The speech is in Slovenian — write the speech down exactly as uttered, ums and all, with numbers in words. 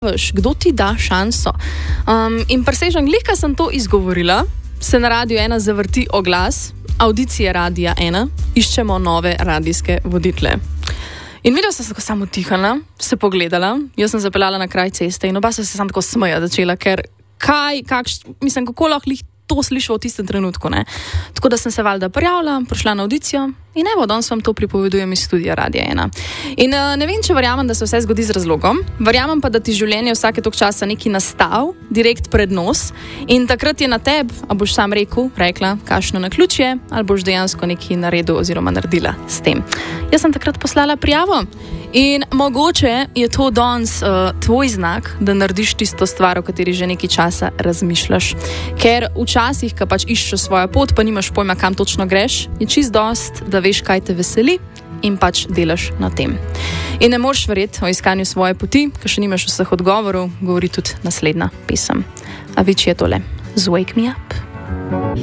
Veš, kdo ti da šanso? Um, in presežem, glika sem to izgovorila, se na Radiu ena zavrti oglas, audicije Radia ena, iščemo nove radijske voditelje. In videla sem se tako samo tihala, se pogledala, jaz sem zapeljala na kraj ceste in oba sem se samo tako smeja začela, ker kaj, kakš, mislim, kako lahko jih to slišal v tistem trenutku, ne? Tako da sem se valjda prijavila, prišla na audicijo in evo, danes vam to pripovedujem iz studia Radia ena. In uh, ne vem, če verjamem, da se vse zgodi z razlogom, verjamem pa, da ti življenje vsake tok časa neki nastav, direkt pred nos in takrat je na tebi, a boš sam rekel, rekla, kakšno naključje, ali boš dejansko nekaj naredil oziroma naredila s tem. Jaz sem takrat poslala prijavo in mogoče je to danes uh, tvoj znak, da narediš tisto stvar, o kateri že nekaj časa razmišljaš. Ker včasih, ko pač iščeš svojo pot, pa nimaš pojma, kam točno greš, je čist dost, da veš, kaj te veseli in pač delaš na tem. In ne moreš verjeti o iskanju svoje poti, ker še nimaš vseh odgovorov, govori tudi naslednja pesem. A več je tole z Wake Me Up.